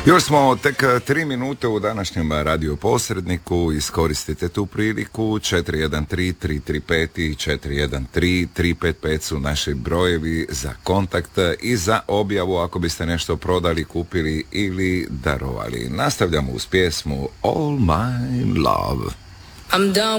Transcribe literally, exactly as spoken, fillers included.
Još smo tek tri minute u današnjem radio posredniku, iskoristite tu priliku. Četiri jedan tri tri tri pet i četiri jedan tri tri pet pet su naši brojevi za kontakt i za objavu ako biste nešto prodali, kupili ili darovali. Nastavljamo uz pjesmu All My Love. I'm done.